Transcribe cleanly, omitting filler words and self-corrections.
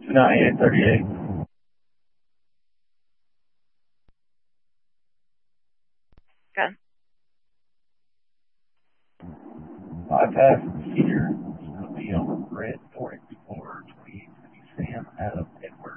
9838. Good. Bypass procedure. Be on red 44 28 Sam Adam Edward.